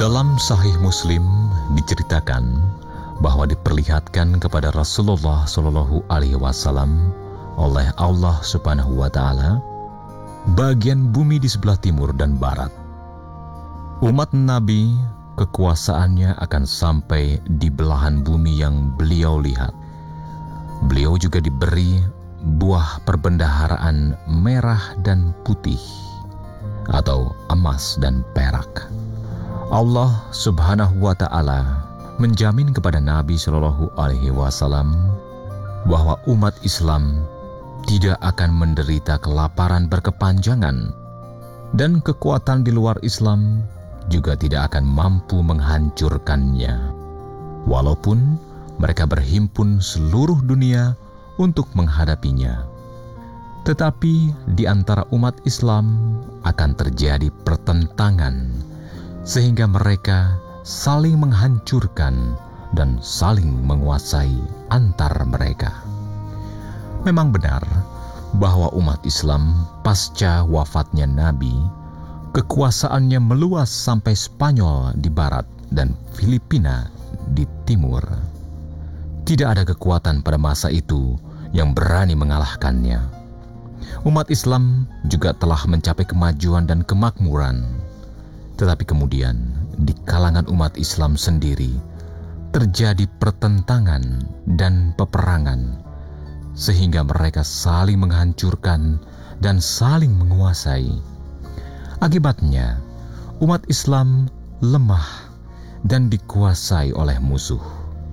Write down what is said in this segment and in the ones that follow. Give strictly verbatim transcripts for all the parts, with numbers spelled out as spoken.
Dalam Sahih Muslim diceritakan bahwa diperlihatkan kepada Rasulullah Shallallahu Alaihi Wasallam oleh Allah Subhanahu Wa Taala bagian bumi di sebelah timur dan barat. Umat Nabi kekuasaannya akan sampai di belahan bumi yang beliau lihat. Beliau juga diberi buah perbendaharaan merah dan putih atau emas dan perak. Allah Subhanahu wa Ta'ala menjamin kepada Nabi Shallallahu Alaihi Wasallam bahwa umat Islam tidak akan menderita kelaparan berkepanjangan, dan kekuatan di luar Islam juga tidak akan mampu menghancurkannya, walaupun mereka berhimpun seluruh dunia untuk menghadapinya. Tetapi di antara umat Islam akan terjadi pertentangan, sehingga mereka saling menghancurkan dan saling menguasai antar mereka. Memang benar bahwa umat Islam pasca wafatnya Nabi, kekuasaannya meluas sampai Spanyol di barat dan Filipina di timur. Tidak ada kekuatan pada masa itu yang berani mengalahkannya. Umat Islam juga telah mencapai kemajuan dan kemakmuran. Tetapi kemudian di kalangan umat Islam sendiri terjadi pertentangan dan peperangan, sehingga mereka saling menghancurkan dan saling menguasai. Akibatnya, umat Islam lemah dan dikuasai oleh musuh.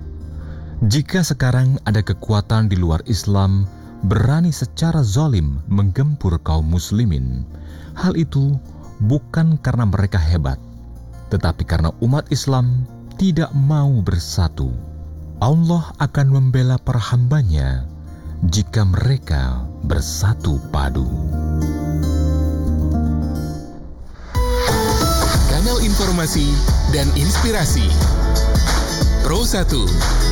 Jika sekarang ada kekuatan di luar Islam berani secara zalim menggempur kaum muslimin, hal itu bukan karena mereka hebat, tetapi karena umat Islam tidak mau bersatu. Allah akan membela para hambanya jika mereka bersatu padu. Kanal informasi dan inspirasi Pro satu.